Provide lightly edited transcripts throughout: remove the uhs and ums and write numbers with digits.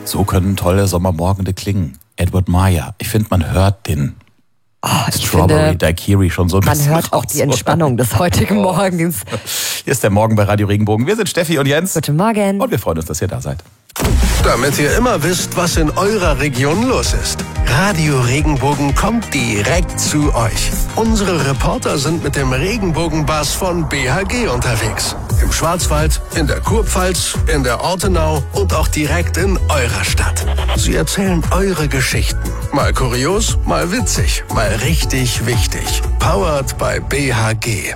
So können tolle Sommermorgende klingen. Edward Meyer, ich finde, man hört den Strawberry Daiquiri schon so ein bisschen. Man hört auch die Entspannung des heutigen Morgens. Hier ist der Morgen bei Radio Regenbogen. Wir sind Steffi und Jens. Guten Morgen. Und wir freuen uns, dass ihr da seid. Damit ihr immer wisst, was in eurer Region los ist. Radio Regenbogen kommt direkt zu euch. Unsere Reporter sind mit dem Regenbogenbus von BHG unterwegs. Im Schwarzwald, in der Kurpfalz, in der Ortenau und auch direkt in eurer Stadt. Sie erzählen eure Geschichten. Mal kurios, mal witzig, mal richtig wichtig. Powered by BHG.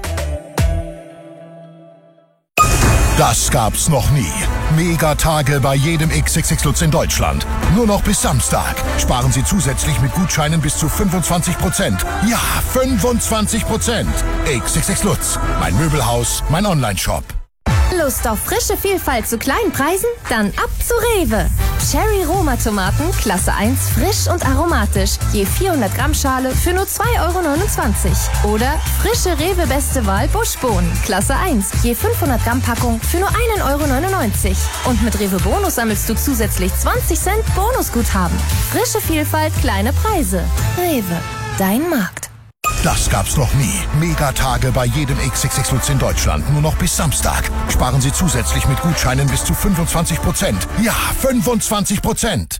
Das gab's noch nie. Megatage bei jedem XXX Lutz in Deutschland. Nur noch bis Samstag. Sparen Sie zusätzlich mit Gutscheinen bis zu 25%. Ja, 25%. XXX Lutz. Mein Möbelhaus, mein Onlineshop. Lust auf frische Vielfalt zu kleinen Preisen? Dann ab zu Rewe. Cherry Roma Tomaten, Klasse 1, frisch und aromatisch. Je 400 Gramm Schale für nur 2,29 €. Oder frische Rewe Beste Wahl Buschbohnen, Klasse 1, je 500 Gramm Packung für nur 1,99 €. Und mit Rewe Bonus sammelst du zusätzlich 20 Cent Bonusguthaben. Frische Vielfalt, kleine Preise. Rewe, dein Markt. Das gab's noch nie. Megatage bei jedem XXX Lutz in Deutschland. Nur noch bis Samstag. Sparen Sie zusätzlich mit Gutscheinen bis zu 25%. Ja, 25%.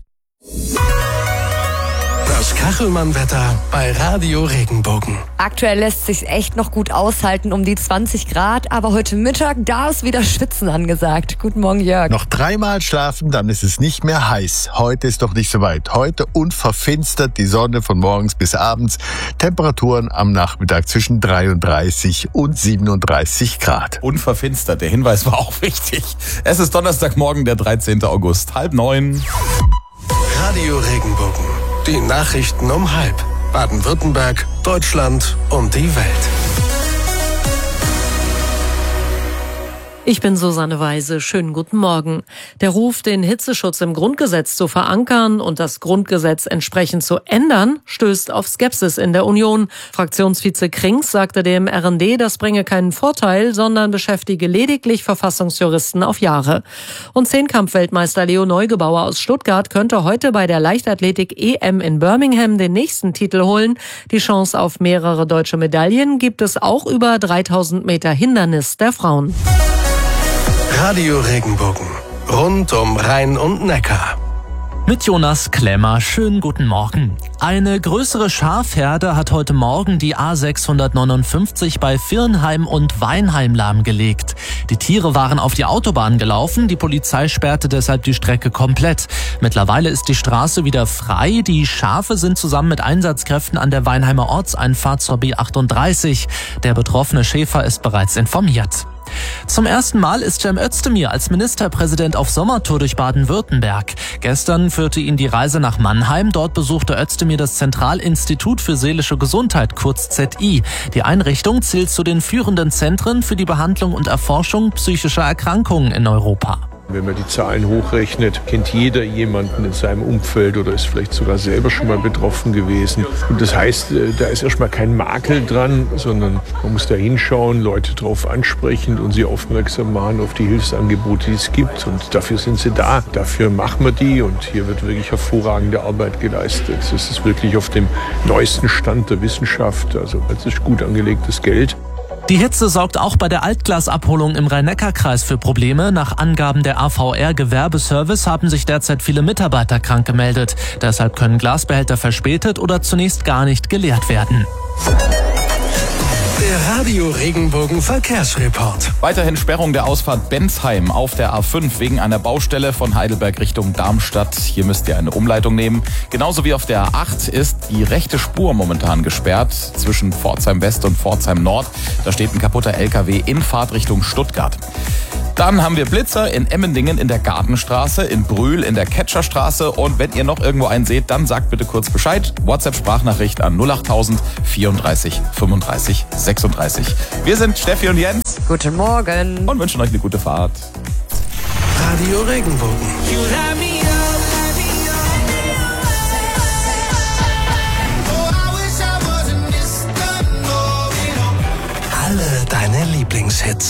Das Kachelmann-Wetter bei Radio Regenbogen. Aktuell lässt sich echt noch gut aushalten um die 20 Grad, aber heute Mittag, da ist wieder Schwitzen angesagt. Guten Morgen, Jörg. Noch 3-mal schlafen, dann ist es nicht mehr heiß. Heute ist doch nicht so weit. Heute unverfinstert die Sonne von morgens bis abends. Temperaturen am Nachmittag zwischen 33 und 37 Grad. Unverfinstert, der Hinweis war auch wichtig. Es ist Donnerstagmorgen, der 13. August, 8:30. Radio Regenbogen. Die Nachrichten um 12:30. Baden-Württemberg, Deutschland und die Welt. Ich bin Susanne Weise. Schönen guten Morgen. Der Ruf, den Hitzeschutz im Grundgesetz zu verankern und das Grundgesetz entsprechend zu ändern, stößt auf Skepsis in der Union. Fraktionsvize Krings sagte dem RND, das bringe keinen Vorteil, sondern beschäftige lediglich Verfassungsjuristen auf Jahre. Und Zehnkampf-Weltmeister Leo Neugebauer aus Stuttgart könnte heute bei der Leichtathletik-EM in Birmingham den nächsten Titel holen. Die Chance auf mehrere deutsche Medaillen gibt es auch über 3000 Meter Hindernis der Frauen. Radio Regenbogen. Rund um Rhein und Neckar. Mit Jonas Klemmer, schönen guten Morgen. Eine größere Schafherde hat heute Morgen die A659 bei Virnheim und Weinheim lahmgelegt. Die Tiere waren auf die Autobahn gelaufen, die Polizei sperrte deshalb die Strecke komplett. Mittlerweile ist die Straße wieder frei, die Schafe sind zusammen mit Einsatzkräften an der Weinheimer Ortseinfahrt zur B38. Der betroffene Schäfer ist bereits informiert. Zum ersten Mal ist Cem Özdemir als Ministerpräsident auf Sommertour durch Baden-Württemberg. Gestern führte ihn die Reise nach Mannheim. Dort besuchte Özdemir das Zentralinstitut für seelische Gesundheit, kurz ZI. Die Einrichtung zählt zu den führenden Zentren für die Behandlung und Erforschung psychischer Erkrankungen in Europa. Wenn man die Zahlen hochrechnet, kennt jeder jemanden in seinem Umfeld oder ist vielleicht sogar selber schon mal betroffen gewesen. Und das heißt, da ist erstmal kein Makel dran, sondern man muss da hinschauen, Leute drauf ansprechen und sie aufmerksam machen auf die Hilfsangebote, die es gibt. Und dafür sind sie da. Dafür machen wir die und hier wird wirklich hervorragende Arbeit geleistet. Es ist wirklich auf dem neuesten Stand der Wissenschaft. Also es ist gut angelegtes Geld. Die Hitze sorgt auch bei der Altglasabholung im Rhein-Neckar-Kreis für Probleme. Nach Angaben der AVR Gewerbeservice haben sich derzeit viele Mitarbeiter krank gemeldet. Deshalb können Glasbehälter verspätet oder zunächst gar nicht geleert werden. Der Radio Regenbogen Verkehrsreport. Weiterhin Sperrung der Ausfahrt Bensheim auf der A5 wegen einer Baustelle von Heidelberg Richtung Darmstadt. Hier müsst ihr eine Umleitung nehmen. Genauso wie auf der A8 ist die rechte Spur momentan gesperrt zwischen Pforzheim West und Pforzheim Nord. Da steht ein kaputter LKW in Fahrtrichtung Stuttgart. Dann haben wir Blitzer in Emmendingen in der Gartenstraße, in Brühl in der Ketscherstraße. Und wenn ihr noch irgendwo einen seht, dann sagt bitte kurz Bescheid. WhatsApp-Sprachnachricht an 08000 34 35 36. Wir sind Steffi und Jens. Guten Morgen. Und wünschen euch eine gute Fahrt. Radio Regenbogen. Alle deine Lieblingshits.